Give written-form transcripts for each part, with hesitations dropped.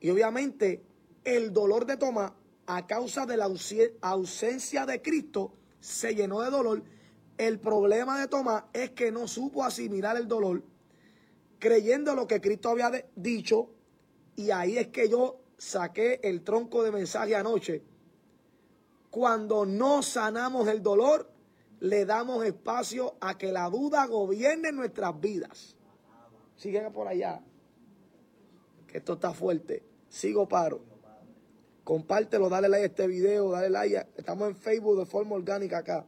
Y obviamente el dolor de Tomás, a causa de la ausencia de Cristo, se llenó de dolor. El problema de Tomás es que no supo asimilar el dolor, creyendo lo que Cristo había dicho. Y ahí es que yo saqué el tronco de mensaje anoche. Cuando no sanamos el dolor, le damos espacio a que la duda gobierne nuestras vidas. Siguen por allá, que esto está fuerte. Sigo paro. Compártelo, dale like a este video, dale like. Estamos en Facebook de forma orgánica acá.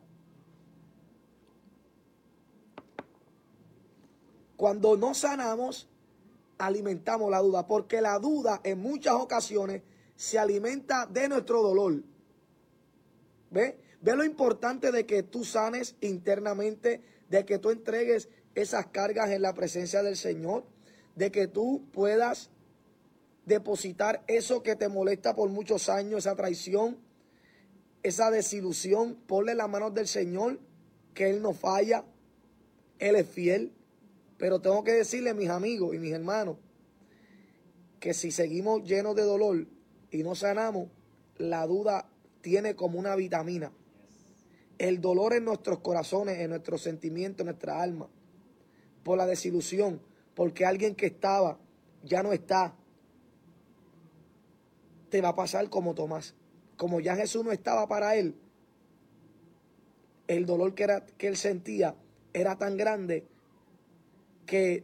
Cuando no sanamos, alimentamos la duda, porque la duda en muchas ocasiones se alimenta de nuestro dolor. ¿Ve? Ve lo importante de que tú sanes internamente, de que tú entregues esas cargas en la presencia del Señor, de que tú puedas depositar eso que te molesta por muchos años, esa traición, esa desilusión, ponle en las manos del Señor, que Él no falla, Él es fiel. Pero tengo que decirle, mis amigos y mis hermanos, que si seguimos llenos de dolor y no sanamos, la duda tiene como una vitamina. El dolor en nuestros corazones, en nuestros sentimientos, en nuestra alma, por la desilusión, porque alguien que estaba ya no está. Te va a pasar como Tomás. Como ya Jesús no estaba para él, el dolor que él sentía era tan grande que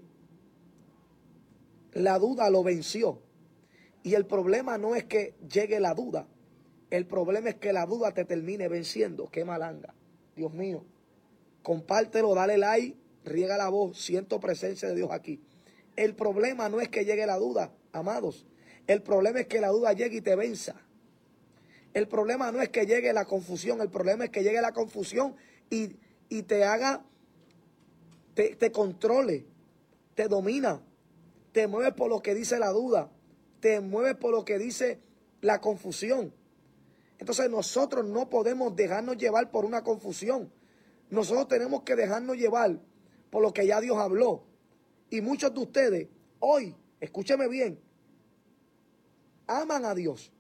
la duda lo venció. Y el problema no es que llegue la duda. El problema es que la duda te termine venciendo. ¡Qué malanga! Dios mío. Compártelo, dale like, riega la voz. Siento presencia de Dios aquí. El problema no es que llegue la duda, amados. El problema es que la duda llegue y te venza. El problema no es que llegue la confusión. El problema es que llegue la confusión y te haga, te controle, te domina. Te mueves por lo que dice la duda. Te mueves por lo que dice la confusión. Entonces nosotros no podemos dejarnos llevar por una confusión. Nosotros tenemos que dejarnos llevar por lo que ya Dios habló. Y muchos de ustedes hoy, escúcheme bien, aman a Dios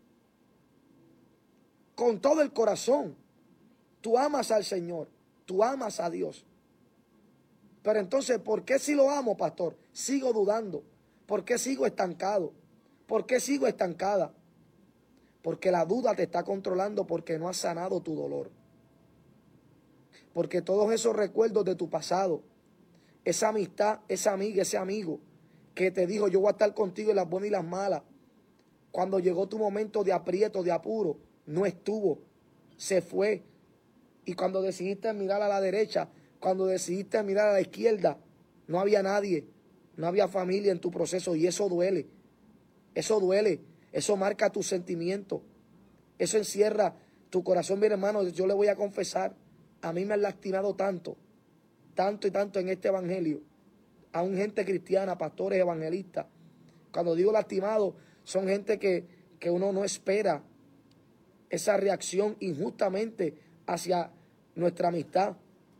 con todo el corazón. Tú amas al Señor, tú amas a Dios. Pero entonces, ¿por qué si lo amo, pastor? Sigo dudando. ¿Por qué sigo estancado? ¿Por qué sigo estancada? Porque la duda te está controlando, porque no has sanado tu dolor. Porque todos esos recuerdos de tu pasado, esa amistad, esa amiga, ese amigo que te dijo yo voy a estar contigo en las buenas y las malas, cuando llegó tu momento de aprieto, de apuro, no estuvo, se fue. Y cuando decidiste mirar a la derecha, cuando decidiste mirar a la izquierda, no había nadie, no había familia en tu proceso, y eso duele. Eso duele, eso marca tus sentimientos, eso encierra tu corazón. Mi hermano, yo le voy a confesar, a mí me han lastimado tanto, tanto y tanto en este evangelio, aún gente cristiana, pastores, evangelistas. Cuando digo lastimado, son gente que uno no espera esa reacción injustamente hacia nuestra amistad.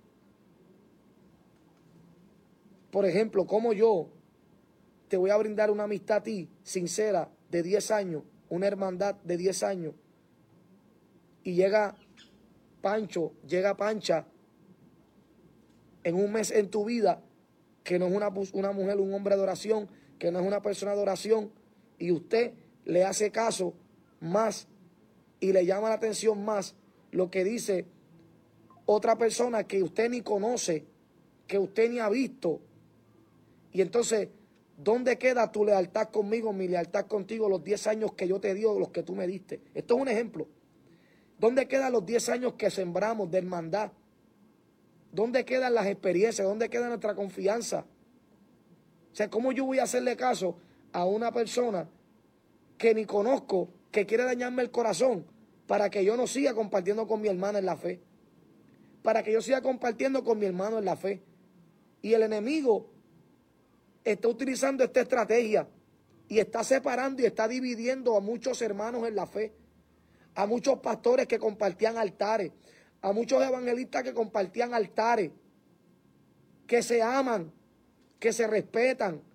Por ejemplo, como yo te voy a brindar una amistad a ti, sincera, de 10 años, una hermandad de 10 años, y llega Pancho, llega Pancha en un mes en tu vida, que no es una mujer, un hombre de oración, que no es una persona de oración, y usted le hace caso más y le llama la atención más lo que dice otra persona que usted ni conoce, que usted ni ha visto. Y entonces, ¿dónde queda tu lealtad conmigo, mi lealtad contigo, los 10 años que yo te di o los que tú me diste? Esto es un ejemplo. ¿Dónde quedan los 10 años que sembramos de hermandad? ¿Dónde quedan las experiencias? ¿Dónde queda nuestra confianza? O sea, ¿cómo yo voy a hacerle caso a una persona que ni conozco, que quiere dañarme el corazón, para que yo no siga compartiendo con mi hermana en la fe? Para que yo siga compartiendo con mi hermano en la fe. Y el enemigo está utilizando esta estrategia y está separando y está dividiendo a muchos hermanos en la fe, a muchos pastores que compartían altares, a muchos evangelistas que compartían altares, que se aman, que se respetan,